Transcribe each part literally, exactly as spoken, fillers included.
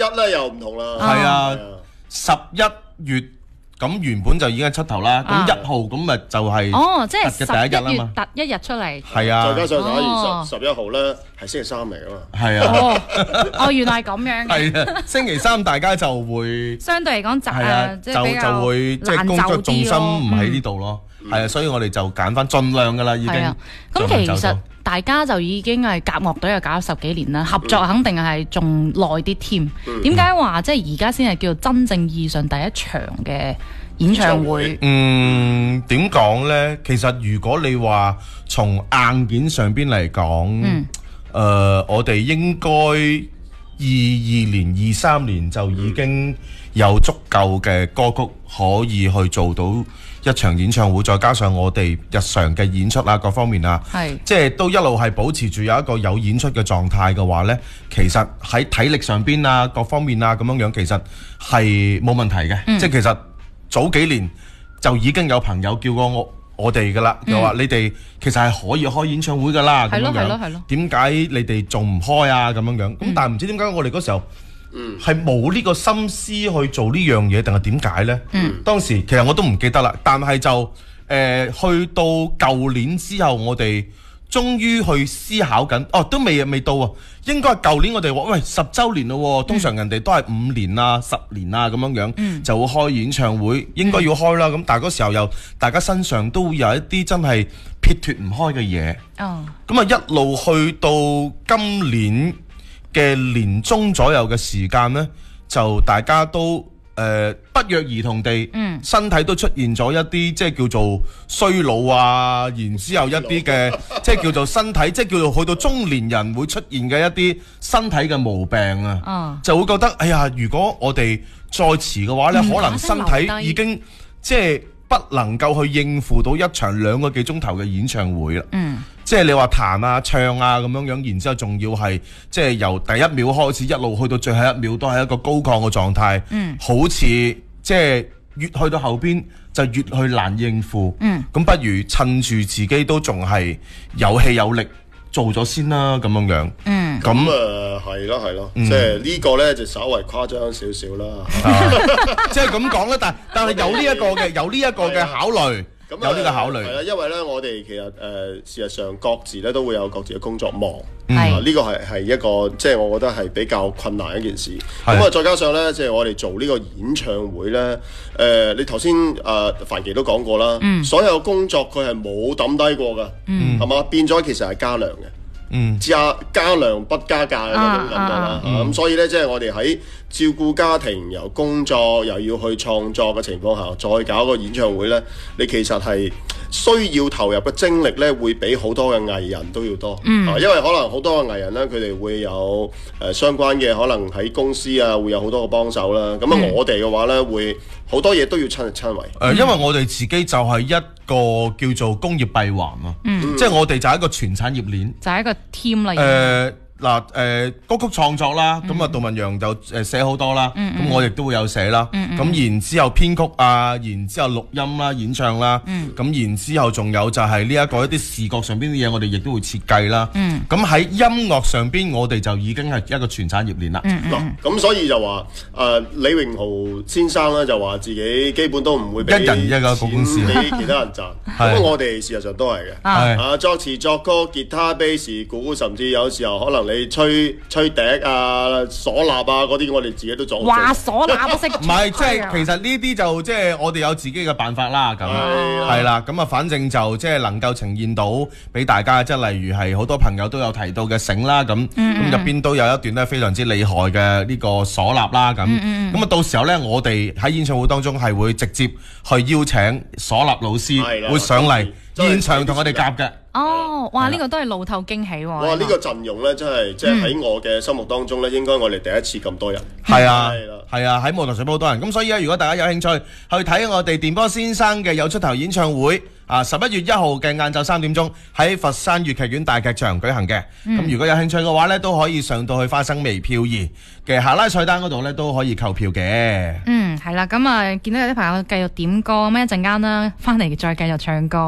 一咧又唔同啦。 係啊，十一月。咁原本就已經係出頭啦，咁一號咁咪就係哦，即係十一月突一日出嚟， 係啊， 再加上十一月十十一號咧係星期三嚟啊嘛， 係啊， 哦，哦原來係咁樣嘅， 係啊，星期三大家就會相對嚟講就係啊，就就會即係工作重心唔喺呢度咯，係啊，所以我哋就揀翻盡量噶啦，已經。 咁其實大家就已經係夾樂隊又搞咗十幾年啦，合作肯定係仲耐啲添。點解話即係而家先係叫做真正意義上第一場嘅演唱會？ 嗯，點講呢？其實如果你話從硬件上邊嚟講，誒、嗯呃，我哋應該二二年、二三年就已經有足夠嘅歌曲可以去做到一場演唱會，再加上我哋日常嘅演出啊，各方面啊，即係都一路係保持住有一個有演出嘅狀態嘅話呢，其實喺體力上邊啊，各方面啊咁樣樣，其實係冇問題嘅。嗯、即係其實早幾年就已經有朋友叫過我我哋噶啦，就話你哋其實係可以開演唱會噶啦，咁樣樣。點解你哋仲唔開啊？咁樣樣。咁、嗯、但係唔知點解我哋嗰時候係冇呢個心思去做呢樣嘢，定係點解呢？嗯、當時其實我都唔記得啦，但係就誒、呃、去到舊年之後，我哋終於去思考緊，哦都未未到啊，應該係舊年我哋話喂十週年咯，通常人哋都係五年啊、十年啊咁樣樣、嗯、就會開演唱會，應該要開啦。咁、嗯、但係嗰時候又大家身上都會有一啲真係撇脱唔開嘅嘢，咁啊一路去到今年嘅年中左右嘅時間呢，就大家都誒、呃、不約而同地，嗯、身體都出現咗一啲即係叫做衰老啊，然之後一啲嘅即係叫做身體，即係叫做去到中年人會出現嘅一啲身體嘅毛病啊，哦、就會覺得哎呀，如果我哋再遲嘅話呢，嗯、可能身體已經即係不能夠去應付到一場兩個幾鐘頭嘅演唱會啦。嗯即係你話彈啊唱啊咁樣樣，然之後仲要係即係由第一秒開始一路去到最後一秒都係一個高亢嘅狀態，嗯、好似即係越去到後邊就越去難應付，咁、嗯、不如趁住自己都仲係有氣有力做咗先啦，咁樣樣。嗯，咁誒係咯係咯，即係呢個咧就稍為誇張少少啦， 即係咁講啦，但但係有呢一個嘅有呢一個嘅考慮。 咁有呢個考慮係啦，因為咧我哋其實誒、呃、事實上各自咧都會有各自嘅工作忙， 嗯、 啊呢、這個係係一個即係、就是、我覺得係比較困難一件事。咁啊是再加上咧，即、就、係、是、我哋做呢個演唱會咧，誒、呃、你頭先誒凡琪都講過啦，嗯、所有工作佢係冇抌低過㗎，係嘛、嗯？變咗其實係加糧嘅。嗯，加加量不加價嘅嗰種感覺啦，咁所以咧，即係我哋喺照顧家庭、由工作又要去創作嘅情況下，再搞個演唱會咧，你其實係需要投入嘅精力咧，會比好多嘅藝人都要多。嗯，因為可能好多嘅藝人咧，佢哋會有誒相關嘅可能喺公司啊，會有好多嘅幫手啦。咁啊，我哋嘅話咧，會好多嘢都要親力親為。 誒，因為我哋自己就係一個叫做工業閉環啊，即係我哋就係一個全產業鏈， 就係一個 team 嚟。 誒嗱誒歌曲創作啦，咁啊杜文揚就誒寫好多啦，咁我亦都會有寫啦，咁然之後編曲啊，然之後錄音啦、演唱啦，咁然之後仲有就係呢一個一啲視覺上邊啲嘢，我哋亦都會設計啦。咁喺音樂上邊，我哋就已經係一個全產業鏈啦。 嗱，咁所以就話誒李榮豪先生咧就話自己基本都唔會俾一人一個公司俾其他人賺，咁我哋事實上都係嘅。啊作詞作歌、吉他、bass、鼓，甚至有時候可能你吹吹笛啊、嗩吶啊嗰啲，我哋自己都做。 哇！嗩吶都識。 唔係，即係其實呢啲就即係我哋有自己嘅辦法啦。咁係啦，咁啊，反正就即係能夠呈現到俾大家，即係例如係好多朋友都有提到嘅醒啦，咁咁入邊都有一段咧非常之厲害嘅呢個嗩吶啦，咁咁啊，到時候咧我哋喺演唱會當中係會直接去邀請嗩吶老師會上嚟現場同我哋夾嘅。 哦，哇！呢個都係路透驚喜喎。 哇！呢個陣容咧，真係即係喺我嘅心目當中咧，應該我哋第一次咁多人。 係啊，係啊，喺舞台上邊好多人。咁所以咧，如果大家有興趣去睇我哋電波先生嘅有出頭演唱會，啊，十一月一號嘅晏晝三點鐘喺佛山粵劇院大劇場舉行嘅。咁如果有興趣嘅話咧，都可以上到去花生微票儀嘅下拉菜單嗰度咧，都可以購票嘅。 嗯，係啦。咁啊，見到有啲朋友繼續點歌，咁一陣間啦，翻嚟再繼續唱歌啦。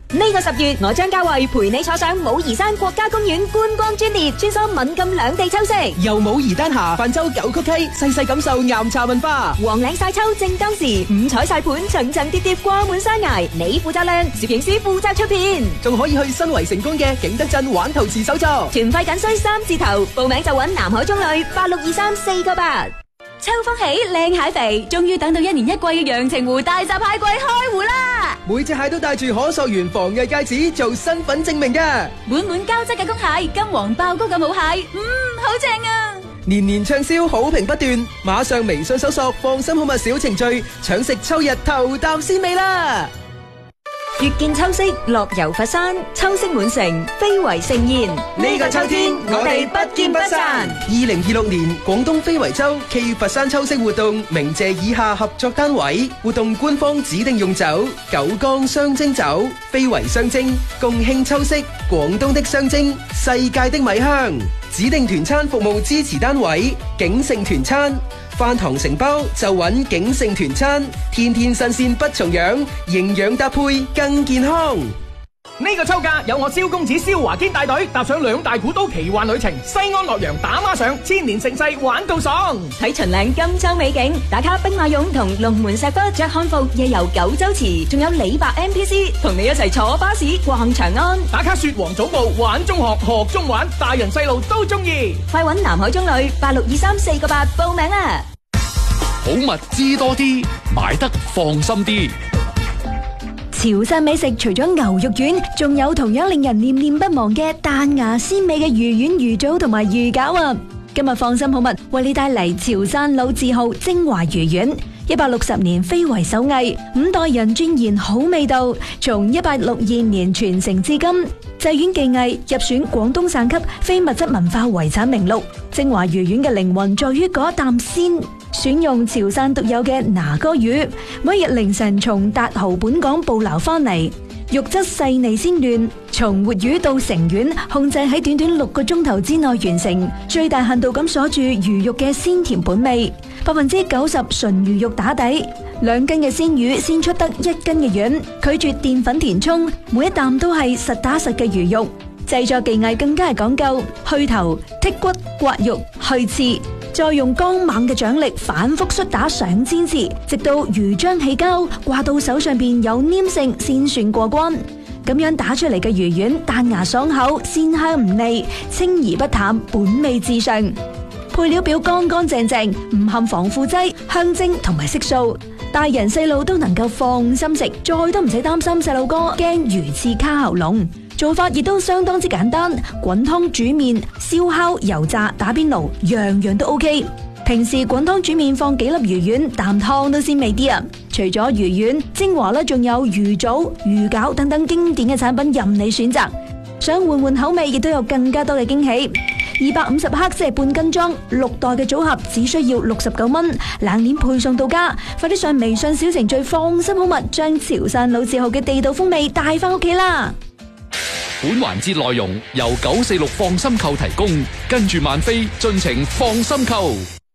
呢個十月，我張家慧陪你坐上武夷山國家公園觀光專列，穿梭閩贛兩地秋色， 由武夷丹霞泛舟九曲溪，細細感受岩茶文化。 黃嶺晒秋正當時，五彩晒盤層層疊疊掛滿山崖，你負責靚，攝影師負責出片， 仲可以去新圍成功嘅景德鎮玩陶瓷手作。 團費僅需三字頭，報名就揾南海中旅八六二三四個八。秋風起，靚蟹肥，終於等到一年一季嘅陽澄湖大閘蟹季開湖啦！ 每隻蟹都帶住可溯源防偽戒指做身份證明嘅， 滿滿膠質嘅公蟹，金黃爆谷嘅母蟹，嗯，好正啊！ 年年暢銷，好評不斷，馬上微信搜索放心好物小程序，搶食秋日頭啖鮮味啦！ 月見秋色，樂遊佛山，秋色滿城，非遺盛宴。 呢個秋天，我哋不見不散。二零二六年廣東非遺周暨佛山秋色活動，鳴謝以下合作單位。活動官方指定用酒：九江雙蒸酒，非遺雙蒸，共慶秋色，廣東的雙蒸，世界的米香。指定團餐服務支持單位：景盛團餐。飯堂承包就揾景盛團餐，天天新鮮不重樣，營養搭配更健康。 呢個秋假有我蕭公子蕭華堅帶隊踏上兩大古都奇幻旅程，西安洛陽打孖上，千年盛世玩到爽。 睇秦嶺金秋美景，打卡兵馬俑同龍門石窟，着漢服夜遊九州池，仲有李白 M P C 同你一齊坐巴士逛長安， 打卡雪皇祖墓玩中學學中玩，大人細路都中意。 快揾南海中旅八六二三四個八報名啦！ 好物知多啲，買得放心啲。 潮汕美食除咗牛肉丸，仲有同樣令人念念不忘嘅彈牙鮮美嘅魚丸、魚棗同埋魚餃啊！今日放心好物為你帶嚟潮汕老字號精華魚丸，一百六十年非遺手藝，五代人鑽研好味道，從一八六二年傳承至今，製丸技藝入選廣東省級非物質文化遺產名錄。精華魚丸嘅靈魂在於嗰一啖鮮。選用潮汕獨有嘅拿哥魚，每日凌晨從達豪本港捕撈翻嚟，肉質細膩鮮嫩，從活魚到成丸，控制喺短短六個鐘頭之內完成，最大限度咁鎖住魚肉嘅鮮甜本味，百分之九十純魚肉打底，兩斤嘅鮮魚先出得一斤嘅丸，拒絕澱粉填充，每一啖都係實打實嘅魚肉。製作技藝更加係講究去頭、剔骨、刮肉、去刺。再用剛猛嘅掌力反覆摔打上千次，直到魚漿起膠，掛到手上邊有黏性先算過關。咁樣打出嚟嘅魚丸彈牙爽口，鮮香唔膩，清而不淡，本味至上。配料表乾乾淨淨，唔含防腐劑、香精同埋色素，大人細路都能夠放心食，再都唔使擔心細路哥驚魚刺卡喉嚨。做法亦都相當之簡單，滾湯煮麵、燒烤、油炸、打邊爐，樣樣都 OK。平時滾湯煮麵放幾粒魚丸，啖湯都鮮味啲啊！除咗魚丸，精華咧仲有魚棗、魚餃等等經典嘅產品任你選擇。想換換口味，亦都有更加多嘅驚喜。二百五十克即係半斤裝，六袋嘅組合只需要六十九蚊，冷鏈配送到家。快啲上微信小程序放心好物，將潮汕老字號嘅地道風味帶翻屋企啦！ 本環節內容由九四六放心購提供，跟住萬飛盡情放心購。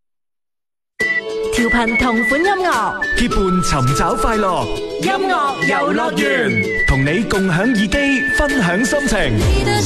調頻同款音樂， 結伴尋找快樂， 音樂遊樂園， 同你共享耳機，分享心情。